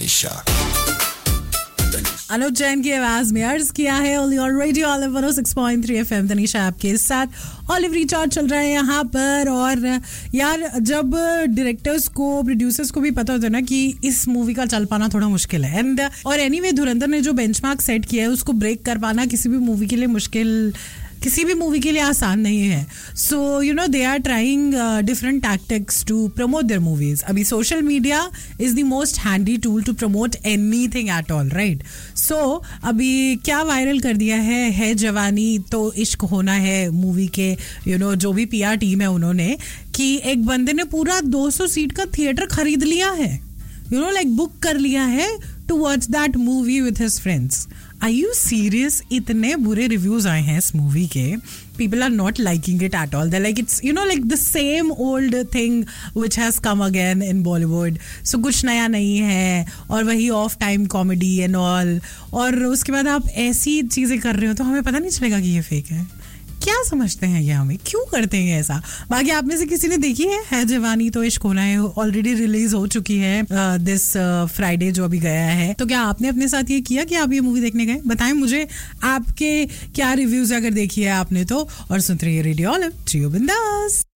तनिषा अनुज जैन की आवाज में अर्ज किया है on radio olive 106.3 FM Tanisha आपके साथ ऑलिव रिचार्ज चल रहा है यहाँ पर। और यार जब डायरेक्टर्स को प्रोड्यूसर्स को भी पता होता है ना कि इस मूवी का चल पाना थोड़ा मुश्किल है एंड और एनीवे धुरंधर ने जो बेंचमार्क सेट किया है उसको ब्रेक कर पाना किसी भी मूवी के लिए आसान नहीं है। So you know they are trying different tactics to promote their movies. अभी social media is the most handy tool to promote anything at all, right? सो अभी क्या वायरल कर दिया है जवानी तो इश्क होना है मूवी के जो भी पीआर टीम है उन्होंने कि एक बंदे ने पूरा 200 सीट का थिएटर खरीद लिया है, लाइक बुक कर लिया है to watch that movie with his friends. Are you serious? इतने बुरे रिव्यूज आए हैं इस मूवी के. People are not liking it at all. They're like it's like the same old thing which has come again in Bollywood. So कुछ नया नहीं है और वही of time comedy and all. और उसके बाद आप ऐसी चीजें कर रहे हो तो हमें पता नहीं चलेगा कि ये फेक है. क्या समझते हैं ये, हमें क्यों करते हैं ऐसा? बाकी आप में से किसी ने देखी है जवानी तो इश्क होना है? ऑलरेडी रिलीज हो चुकी है दिस फ्राइडे जो अभी गया है. तो क्या आपने अपने साथ ये किया कि आप ये मूवी देखने गए? बताएं मुझे आपके क्या रिव्यूज अगर देखी है आपने तो. और सुनते रहिए रेडियो ऑलिव, जियो बिंदास.